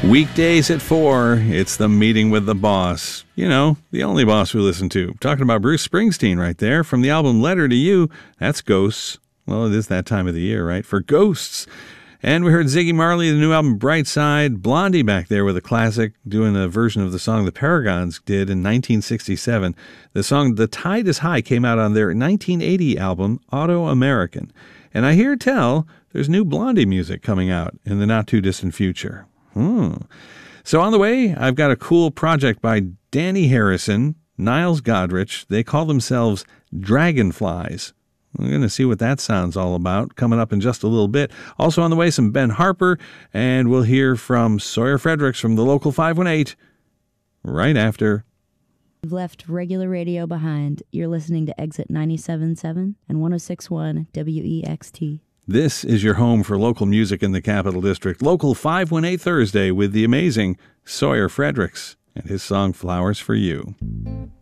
Weekdays at 4, it's the Meeting with the Boss. You know, the only boss we listen to. Talking about Bruce Springsteen right there from the album Letter to You. That's Ghosts. Well, it is that time of the year, right? For Ghosts. And we heard Ziggy Marley, the new album Bright Side. Blondie back there with a classic, doing a version of the song the Paragons did in 1967. The song The Tide is High came out on their 1980 album Auto American. And I hear tell there's new Blondie music coming out in the not-too-distant future. So on the way, I've got a cool project by Danny Harrison, Niles Godrich. They call themselves Dragonflies. We're going to see what that sounds all about coming up in just a little bit. Also on the way, some Ben Harper, and we'll hear from Sawyer Fredericks from the local 518 right after. You've left regular radio behind. You're listening to Exit 97.7 and 106.1 WEXT. This is your home for local music in the Capital District. Local 518 Thursday with the amazing Sawyer Fredericks and his song Flowers for You.